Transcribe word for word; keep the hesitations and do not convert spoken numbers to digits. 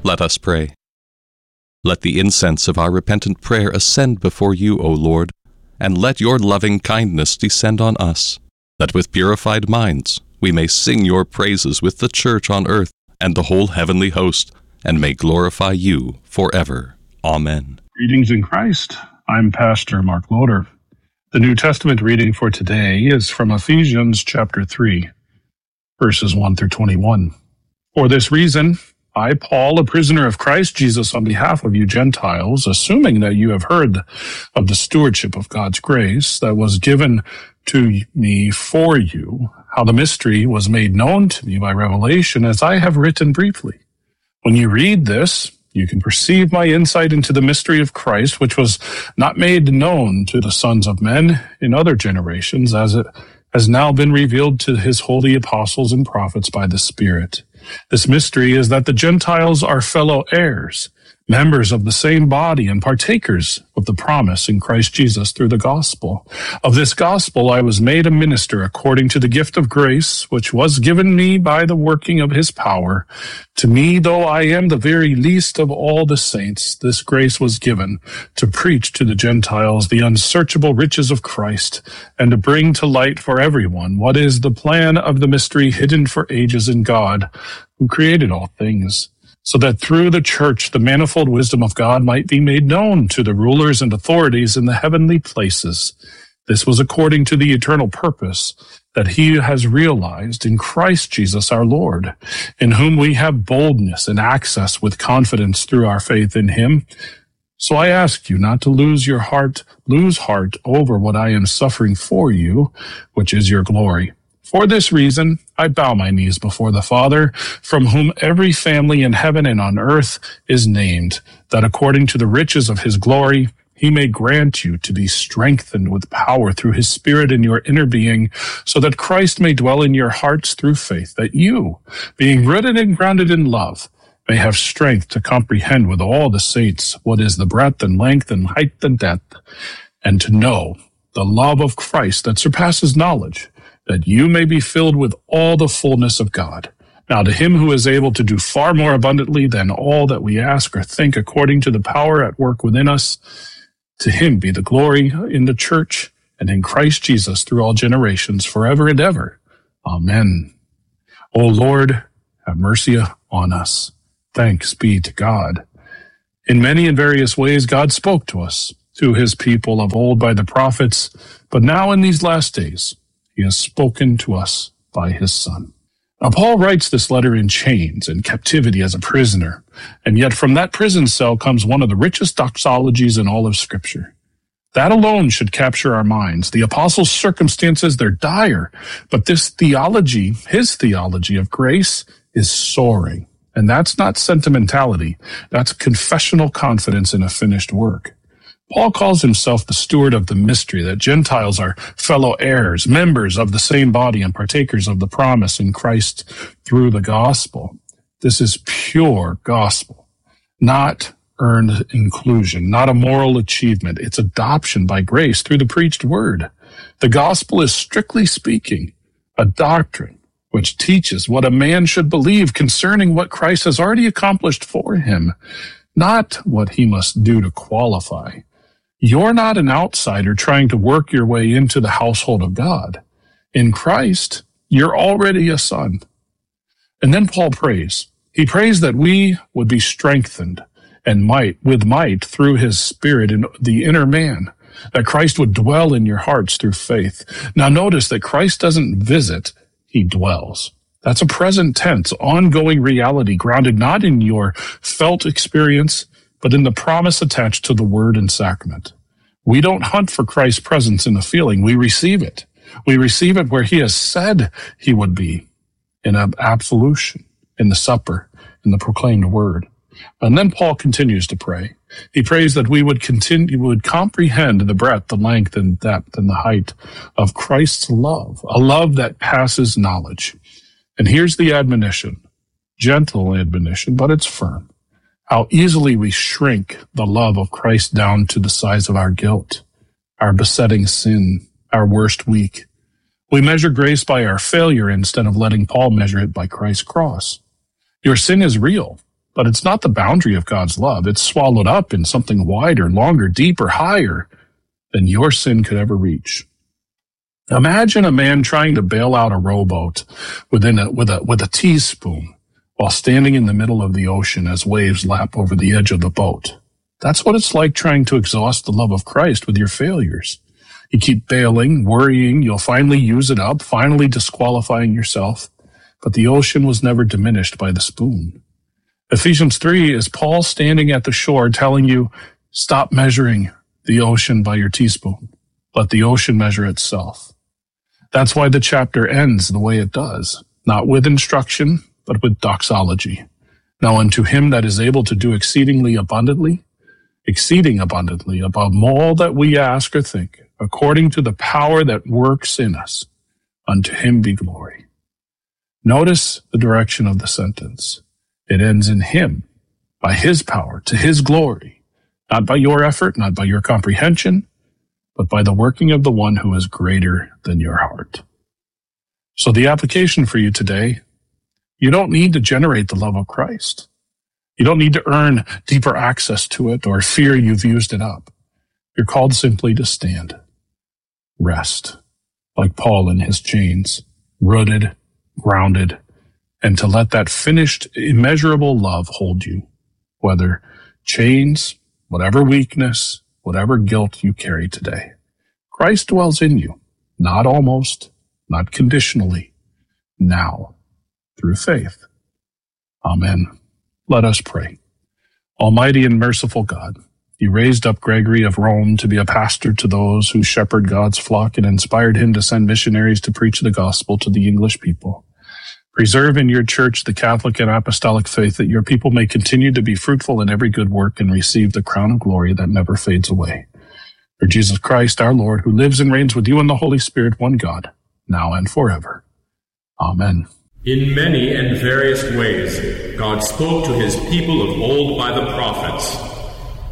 Let us pray. Let the incense of our repentant prayer ascend before you, O Lord, and let your loving kindness descend on us, that with purified minds we may sing your praises with the church on earth and the whole heavenly host, and may glorify you forever. Amen. Greetings in Christ. I'm Pastor Mark Loader. The New Testament reading for today is from Ephesians chapter three, verses one through twenty-one. For this reason, I, Paul, a prisoner of Christ Jesus, on behalf of you Gentiles, assuming that you have heard of the stewardship of God's grace that was given to me for you, how the mystery was made known to me by revelation, as I have written briefly. When you read this, you can perceive my insight into the mystery of Christ, which was not made known to the sons of men in other generations, as it has now been revealed to his holy apostles and prophets by the Spirit. This mystery is that the Gentiles are fellow heirs, members of the same body, and partakers of the promise in Christ Jesus through the gospel. Of this gospel I was made a minister according to the gift of grace, which was given me by the working of his power. To me, though I am the very least of all the saints, this grace was given to preach to the Gentiles the unsearchable riches of Christ, and to bring to light for everyone what is the plan of the mystery hidden for ages in God, who created all things, so that through the church the manifold wisdom of God might be made known to the rulers and authorities in the heavenly places. This was according to the eternal purpose that he has realized in Christ Jesus our Lord, in whom we have boldness and access with confidence through our faith in him. So I ask you not to lose your heart, lose heart over what I am suffering for you, which is your glory. For this reason, I bow my knees before the Father, from whom every family in heaven and on earth is named, that according to the riches of his glory, he may grant you to be strengthened with power through his Spirit in your inner being, so that Christ may dwell in your hearts through faith, that you, being rooted and grounded in love, may have strength to comprehend with all the saints what is the breadth and length and height and depth, and to know the love of Christ that surpasses knowledge, that you may be filled with all the fullness of God. Now to him who is able to do far more abundantly than all that we ask or think, according to the power at work within us, to him be the glory in the church and in Christ Jesus through all generations, forever and ever. Amen. O Lord, have mercy on us. Thanks be to God. In many and various ways God spoke to us, to his people of old by the prophets, but now in these last days, he has spoken to us by his Son. Now, Paul writes this letter in chains and captivity as a prisoner, and yet from that prison cell comes one of the richest doxologies in all of Scripture. That alone should capture our minds. The apostles' circumstances, they're dire, but this theology, his theology of grace, is soaring. And that's not sentimentality. That's confessional confidence in a finished work. Paul calls himself the steward of the mystery, that Gentiles are fellow heirs, members of the same body, and partakers of the promise in Christ through the gospel. This is pure gospel, not earned inclusion, not a moral achievement. It's adoption by grace through the preached word. The gospel is, strictly speaking, a doctrine which teaches what a man should believe concerning what Christ has already accomplished for him, not what he must do to qualify. You're not an outsider trying to work your way into the household of God. In Christ, you're already a son. And then Paul prays. He prays that we would be strengthened and might, with might through his Spirit in the inner man, that Christ would dwell in your hearts through faith. Now notice that Christ doesn't visit, he dwells. That's a present tense, ongoing reality grounded not in your felt experience, but in the promise attached to the word and sacrament. We don't hunt for Christ's presence in a feeling. We receive it. We receive it where he has said he would be, in an absolution, in the supper, in the proclaimed word. And then Paul continues to pray. He prays that we would continue, would comprehend the breadth, the length, and depth, and the height of Christ's love, a love that passes knowledge. And here's the admonition, gentle admonition, but it's firm. How easily we shrink the love of Christ down to the size of our guilt, our besetting sin, our worst week. We measure grace by our failure instead of letting Paul measure it by Christ's cross. Your sin is real, but it's not the boundary of God's love. It's swallowed up in something wider, longer, deeper, higher than your sin could ever reach. Imagine a man trying to bail out a rowboat within a, with a, with a teaspoon while standing in the middle of the ocean as waves lap over the edge of the boat. That's what it's like trying to exhaust the love of Christ with your failures. You keep bailing, worrying, you'll finally use it up, finally disqualifying yourself. But the ocean was never diminished by the spoon. Ephesians three is Paul standing at the shore telling you, stop measuring the ocean by your teaspoon. Let the ocean measure itself. That's why the chapter ends the way it does, not with instruction, but with doxology. Now unto him that is able to do exceedingly abundantly, exceeding abundantly above all that we ask or think, according to the power that works in us, unto him be glory. Notice the direction of the sentence. It ends in him, by his power, to his glory, not by your effort, not by your comprehension, but by the working of the one who is greater than your heart. So the application for you today, you don't need to generate the love of Christ. You don't need to earn deeper access to it or fear you've used it up. You're called simply to stand, rest, like Paul in his chains, rooted, grounded, and to let that finished, immeasurable love hold you, whether chains, whatever weakness, whatever guilt you carry today. Christ dwells in you, not almost, not conditionally, now, through faith. Amen. Let us pray. Almighty and merciful God, you raised up Gregory of Rome to be a pastor to those who shepherd God's flock and inspired him to send missionaries to preach the gospel to the English people. Preserve in your church the Catholic and apostolic faith that your people may continue to be fruitful in every good work and receive the crown of glory that never fades away. For Jesus Christ, our Lord, who lives and reigns with you in the Holy Spirit, one God, now and forever. Amen. In many and various ways, God spoke to his people of old by the prophets.